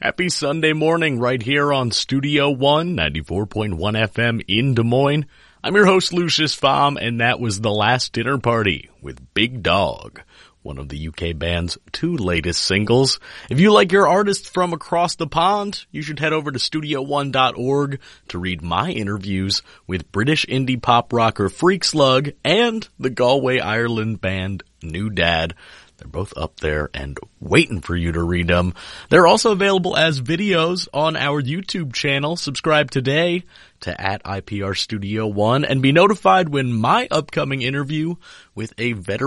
Happy Sunday morning right here on Studio One, 94.1 FM in Des Moines. I'm your host, Lucius Pham, and that was The Last Dinner Party with Big Dog, one of the UK band's 2 latest singles. If you like your artists from across the pond, you should head over to studio1.org to read my interviews with British indie pop rocker Freak Slug and the Galway, Ireland band New Dad. They're both up there and waiting for you to read them. They're also available as videos on our YouTube channel. Subscribe today to @IPR Studio One and be notified when my upcoming interview with a veteran